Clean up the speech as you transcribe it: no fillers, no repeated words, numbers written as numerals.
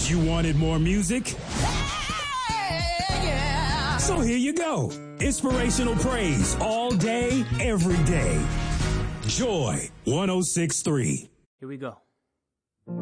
You wanted more music? Yeah. So here you go. Inspirational praise all day, every day. Joy 106.3. Here we go.